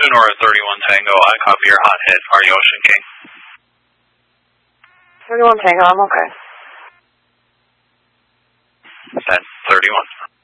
Sonora 31 Tango, I copy your hot hit. Are you Ocean King? 31 Tango, I'm okay. Set 31.